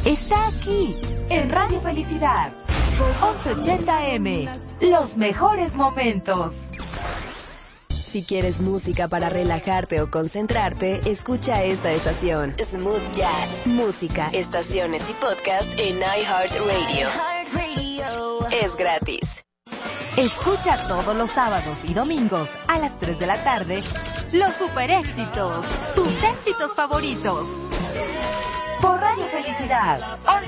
está aquí, en Radio Felicidad. 1180M, los mejores momentos. Si quieres música para relajarte o concentrarte, escucha esta estación. Smooth Jazz. Música, estaciones y podcast en iHeartRadio. Es gratis. Escucha todos los sábados y domingos a las 3 de la tarde los super éxitos, tus éxitos favoritos. Por Radio Felicidad.